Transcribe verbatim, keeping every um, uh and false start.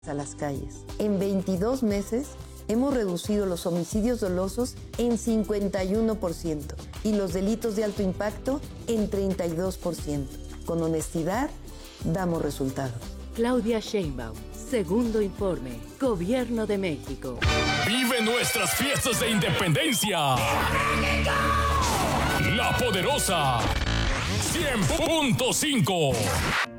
a las calles. En veintidós meses hemos reducido los homicidios dolosos en cincuenta y uno por ciento y los delitos de alto impacto en treinta y dos por ciento. Con honestidad, damos resultados. Claudia Sheinbaum, segundo informe, Gobierno de México. Vive nuestras fiestas de independencia. ¡México! La Poderosa cien punto cinco.